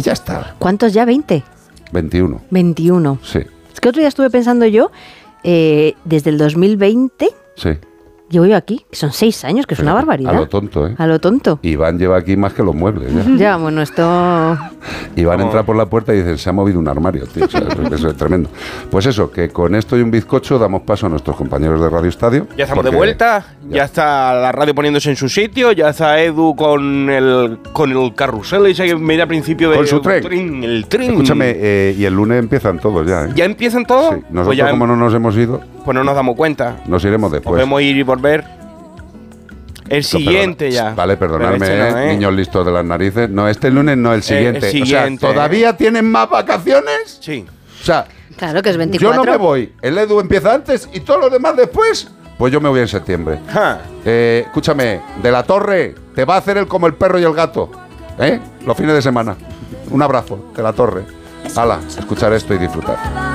ya está. ¿Cuántos ya? ¿20? 21. 21. Sí. Es que otro día estuve pensando yo, desde el 2020... Sí. Llevo yo aquí, que son 6 años, que es una barbaridad. A lo tonto, ¿eh? A lo tonto. Iván lleva aquí más que los muebles, ¿ya? Ya, bueno, esto... Iván entra por la puerta y dice, se ha movido un armario, tío. O sea, eso es tremendo. Pues eso, que con esto y un bizcocho damos paso a nuestros compañeros de Radio Estadio. Ya estamos de vuelta, ya está la radio poniéndose en su sitio, ya está Edu con el carrusel ese que me da al principio de... Con su tren. El tren. Escúchame, y el lunes empiezan todos ya, ¿eh? ¿Ya empiezan todos? Sí. Nosotros, Pues ya, como no nos hemos ido, pues no nos damos cuenta. nos iremos después. Podemos ir y volver. El siguiente ya. Vale, perdonadme, Pero este no, niños listos de las narices. No, este lunes no, el siguiente. El siguiente. O sea, ¿todavía tienen más vacaciones? Sí. O sea, Claro que es 24. yo no me voy. El Edu empieza antes y todos los demás después. Pues yo me voy en septiembre. Ja. Escúchame, de la Torre, te va a hacer el como el perro y el gato. Los fines de semana. Un abrazo, de la Torre. Hala, escuchar esto y disfrutar.